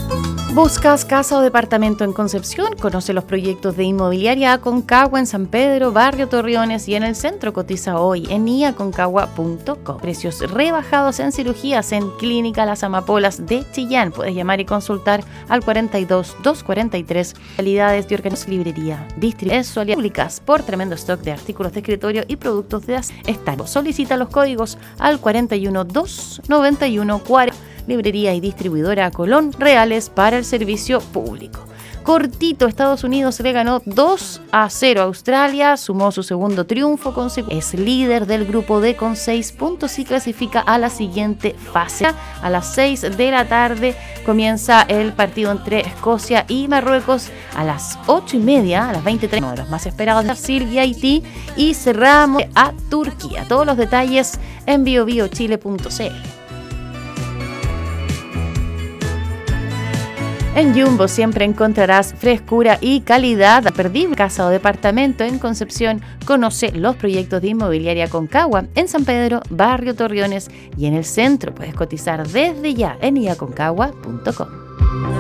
¿Buscas casa o departamento en Concepción? Conoce los proyectos de Inmobiliaria Aconcagua en San Pedro, Barrio Torreones y en el centro. Cotiza hoy en iaconcagua.com. Precios rebajados en cirugías en Clínica Las Amapolas de Chillán. Puedes llamar y consultar al 42 243. Calidades de órganos, librería, distribución públicas por tremendo stock de artículos de escritorio y productos de estado. Solicita los códigos al 41 291 40. Librería y distribuidora Colón, reales para el servicio público. Cortito, Estados Unidos le ganó 2-0 a Australia, sumó su segundo triunfo consecutivo. Es líder del grupo D con 6 puntos y clasifica a la siguiente fase. A las 6 de la tarde comienza el partido entre Escocia y Marruecos. A las 8:30, a las 23, uno de los más esperados, Brasil y Haití. Y cerramos a Turquía. Todos los detalles en biobiochile.cl. En Jumbo siempre encontrarás frescura y calidad. Perdible casa o departamento en Concepción. Conoce los proyectos de Inmobiliaria Aconcagua en San Pedro, Barrio Torreones y en el centro. Puedes cotizar desde ya en iaconcagua.com.